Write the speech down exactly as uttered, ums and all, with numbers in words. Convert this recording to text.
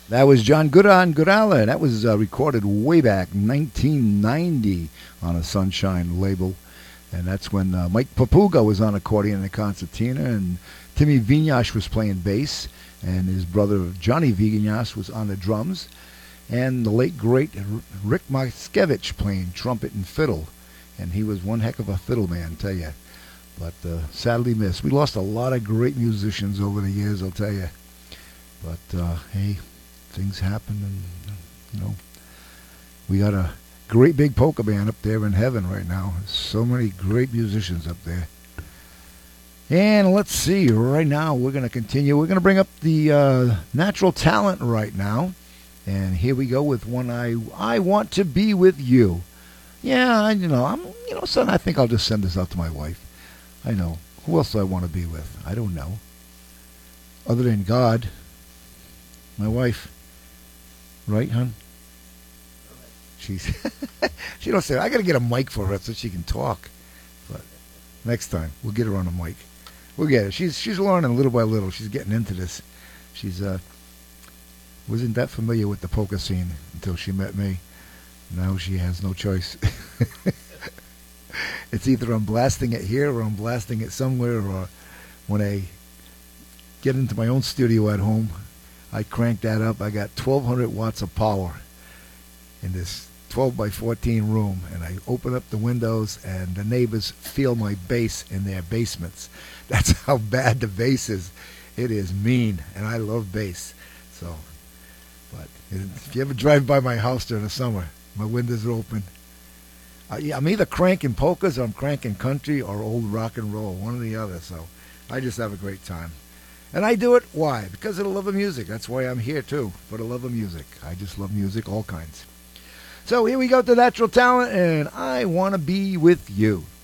That was John Goodan Goodalla. That was uh, recorded way back nineteen ninety on a Sunshine label. And that's when uh, Mike Papuga was on accordion and concertina, and Timmy Vignas was playing bass, and his brother Johnny Vignas was on the drums, and the late, great Rick Marskevich playing trumpet and fiddle. And he was one heck of a fiddle man, tell you. But uh, sadly missed. We lost a lot of great musicians over the years, I'll tell you. But, uh, hey, things happen, and, you know, we got a great big polka band up there in heaven right now. So many great musicians up there. And let's see, right now we're going to continue. We're going to bring up the uh, natural talent right now. And here we go with one, I I Want to Be With You. Yeah, I, you know, I'm, you know, son, I think I'll just send this out to my wife. I know. Who else do I want to be with? I don't know. Other than God. My wife. Right, hon? She's she don't say, I got to get a mic for her so she can talk. But next time, we'll get her on a mic. We'll get her. She's she's learning little by little. She's getting into this. She's uh wasn't that familiar with the polka scene until she met me. Now she has no choice. It's either I'm blasting it here or I'm blasting it somewhere, or when I get into my own studio at home, I crank that up. I got twelve hundred watts of power in this twelve by fourteen room, and I open up the windows, and the neighbors feel my bass in their basements. That's how bad the bass is. It is mean, and I love bass. So, but if you ever drive by my house during the summer, my windows are open. I, I'm either cranking polkas or I'm cranking country or old rock and roll, one or the other. So I just have a great time. And I do it, why? Because of the love of music. That's why I'm here, too, for the love of music. I just love music, all kinds. So here we go to Natural Talent, and I Want to Be With You.